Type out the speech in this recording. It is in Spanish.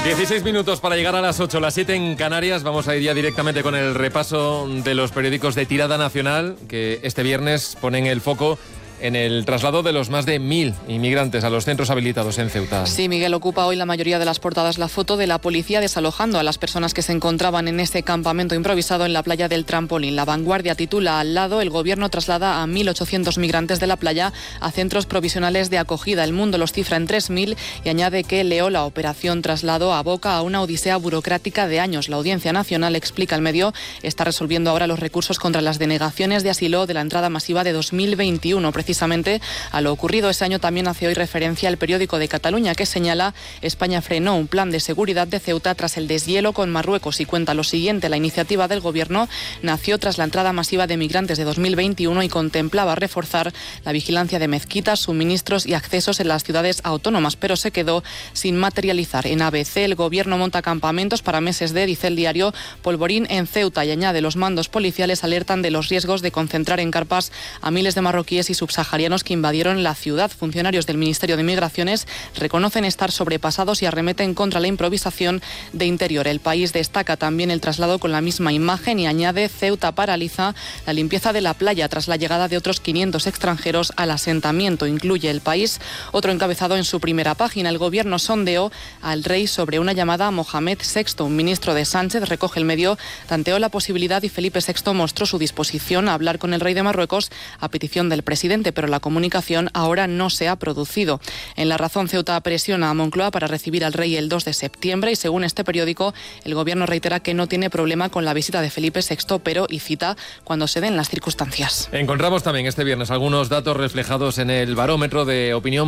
16 minutos para llegar a las 8, las 7 en Canarias. Vamos a ir ya directamente con el repaso de los periódicos de tirada nacional que este viernes ponen el foco en el traslado de los más de 1.000 inmigrantes a los centros habilitados en Ceuta. Sí, Miguel, ocupa hoy la mayoría de las portadas la foto de la policía desalojando a las personas que se encontraban en ese campamento improvisado en la playa del Trampolín. La Vanguardia titula al lado: el gobierno traslada a 1.800 migrantes de la playa a centros provisionales de acogida. El Mundo los cifra en 3.000 y añade que la operación traslado aboca a una odisea burocrática de años. La Audiencia Nacional, explica el medio, está resolviendo ahora los recursos contra las denegaciones de asilo de la entrada masiva de 2021. Precisamente a lo ocurrido ese año también hace hoy referencia el periódico de Cataluña, que señala: España frenó un plan de seguridad de Ceuta tras el deshielo con Marruecos, y cuenta lo siguiente: la iniciativa del gobierno nació tras la entrada masiva de migrantes de 2021 y contemplaba reforzar la vigilancia de mezquitas, suministros y accesos en las ciudades autónomas, pero se quedó sin materializar. En ABC, el gobierno monta campamentos para meses dice el diario, polvorín en Ceuta, y añade: los mandos policiales alertan de los riesgos de concentrar en carpas a miles de marroquíes y subsaharianos que invadieron la ciudad. Funcionarios del Ministerio de Migraciones reconocen estar sobrepasados y arremeten contra la improvisación de Interior. El País destaca también el traslado con la misma imagen y añade: Ceuta paraliza la limpieza de la playa tras la llegada de otros 500 extranjeros al asentamiento. Incluye El País otro encabezado en su primera página: el gobierno sondeó al rey sobre una llamada a Mohamed VI. Un ministro de Sánchez, recoge el medio, tanteó la posibilidad y Felipe VI mostró su disposición a hablar con el rey de Marruecos a petición del presidente, pero la comunicación ahora no se ha producido. En La Razón, Ceuta presiona a Moncloa para recibir al rey el 2 de septiembre y, según este periódico, el gobierno reitera que no tiene problema con la visita de Felipe VI, pero, y cita, cuando se den las circunstancias. Encontramos también este viernes algunos datos reflejados en el barómetro de opinión